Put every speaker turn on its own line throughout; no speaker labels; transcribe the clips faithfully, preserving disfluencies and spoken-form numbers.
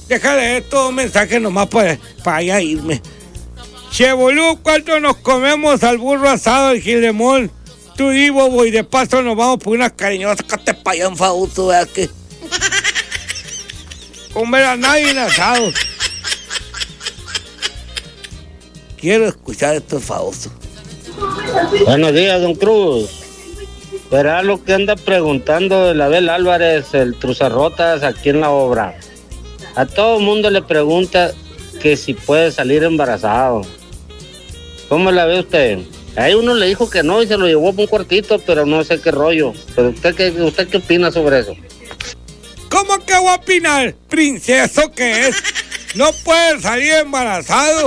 Déjale estos mensajes nomás para, para allá irme. Che, boludo, ¿cuánto nos comemos al burro asado del Gilemón? Tú y Bobo, y de paso nos vamos por unas cariñosas. Sácate para allá, enfadoso, ¿verdad que? Comer a nadie en asado. Quiero escuchar esto enfadoso.
Buenos días, don Cruz. Verá lo que anda preguntando de Abel Álvarez, el Truzarrotas, aquí en la obra. A todo mundo le pregunta que si puede salir embarazado. ¿Cómo la ve usted? Ahí uno le dijo que no y se lo llevó por un cuartito, pero no sé qué rollo. ¿Pero usted qué, usted qué opina sobre eso?
¿Cómo que voy a opinar? ¿Princeso que es? ¿No puede salir embarazado?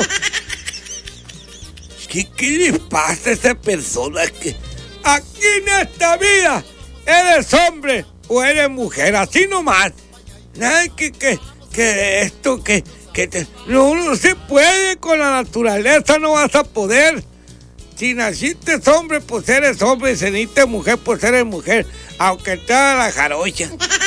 ¿Qué, qué le pasa a esa persona? Que aquí en esta vida eres hombre o eres mujer, así nomás. Nada que, que, que esto, que, que te, no, no se puede con la naturaleza, no vas a poder. Si naciste hombre, pues eres hombre, y si naciste mujer, pues eres mujer, aunque te haga la jarocha.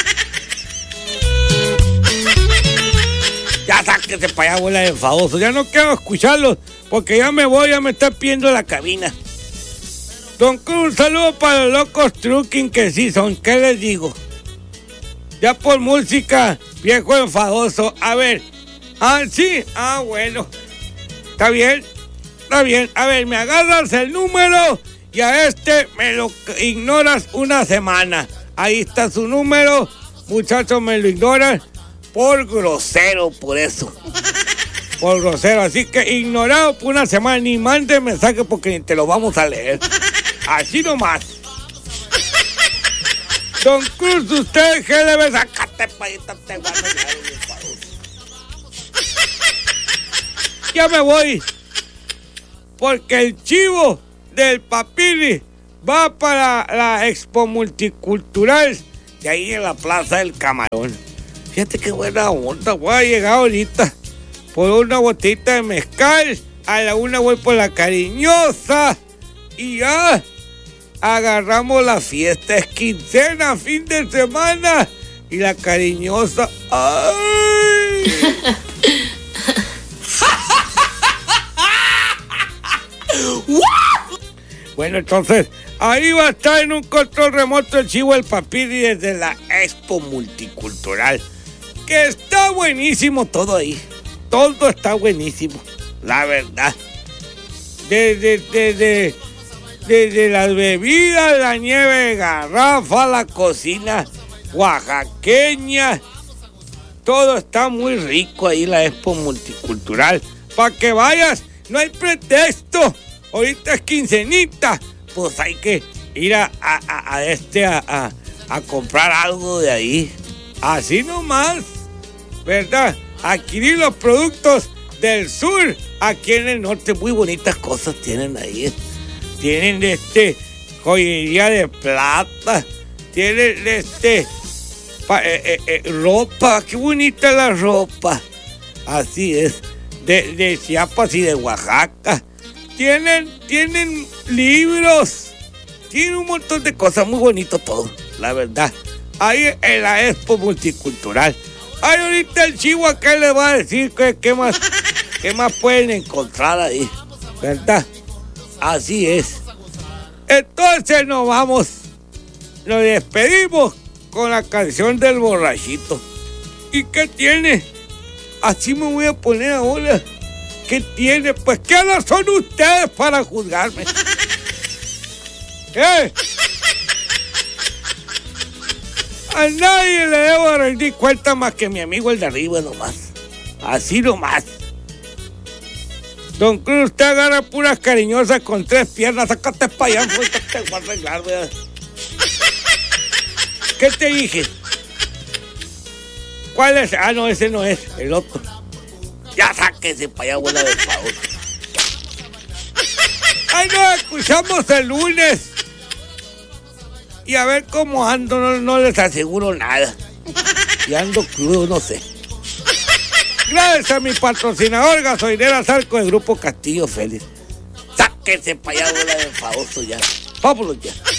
Ya sáquese para allá, abuela de enfadoso. Ya no quiero escucharlos, porque ya me voy, ya me está pidiendo la cabina. Don Cruz, un saludo para los locos trucking que sí son. ¿Qué les digo? Ya por música, viejo enfadoso. A ver. Ah, sí. Ah, bueno. Está bien. Está bien. A ver, me agarras el número y a este me lo ignoras una semana. Ahí está su número. Muchachos, me lo ignoran. Por grosero, por eso. Por grosero. Así que ignorado por una semana. Ni mande mensaje porque ni te lo vamos a leer. Así nomás. Don Cruz, usted, ¿qué debe sacarte pa' ahí? Te guardo, ya me voy. Porque el chivo del Papiri va para la Expo Multicultural de ahí en la Plaza del Camarón. Fíjate qué buena onda. Voy a llegar ahorita por una botita de mezcal. A la una voy por la Cariñosa. Y ya agarramos la fiesta. Es quincena, fin de semana. Y la Cariñosa. ¡Ay! Bueno, entonces, ahí va a estar en un control remoto el chivo del Papiri desde la Expo Multicultural. Que está buenísimo todo ahí. Todo está buenísimo, la verdad. Desde, desde, desde las bebidas, la nieve de garrafa, la cocina oaxaqueña. Todo está muy rico ahí en la Expo Multicultural. Para que vayas, no hay pretexto. Ahorita es quincenita, pues hay que ir a, a, a este a, a, a comprar algo de ahí. Así nomás, ¿verdad? Adquirir los productos del sur, aquí en el norte, muy bonitas cosas tienen ahí. Tienen este joyería de plata, tienen este pa, eh, eh, eh, ropa, qué bonita la ropa. Así es, de, de Chiapas y de Oaxaca. Tienen, tienen libros, tienen un montón de cosas, muy bonito todo, la verdad. Ahí en la Expo Multicultural. Ahí ahorita el chivo acá le va a decir que, qué más, qué más pueden encontrar ahí, ¿verdad? Así es. Entonces nos vamos, nos despedimos con la canción del borrachito. ¿Y qué tiene? Así me voy a poner ahora. ¿Qué tiene? Pues ¿qué no son ustedes para juzgarme? ¿Eh? A nadie le debo rendir cuenta más que mi amigo el de arriba nomás. Así nomás. Don Cruz, usted agarra puras cariñosas con tres piernas. Sácate para allá, pues, te voy a arreglar, ¿verdad? ¿Qué te dije? ¿Cuál es? Ah, no, ese no es, el otro. Ya sáquese para allá, abuela del favor. Ay, nos escuchamos el lunes. Y a ver cómo ando, no, no les aseguro nada. Y ando crudo, no sé. Gracias a mi patrocinador Gasolinera Zarco del Grupo Castillo Félix. Sáquese para allá, abuela del famoso ya. Vámonos ya.